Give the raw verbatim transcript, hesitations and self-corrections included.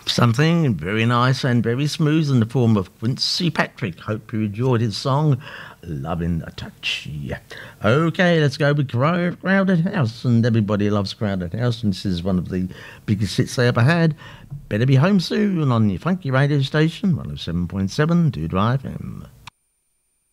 Something very nice and very smooth in the form of Quincy Patrick. Hope you enjoyed his song, Loving a Touch. Yeah. Okay, let's go with Crowded House. And everybody loves Crowded House, and this is one of the biggest hits they ever had. Better be home soon on your funky radio station, one oh seven point seven Doo Dry F M.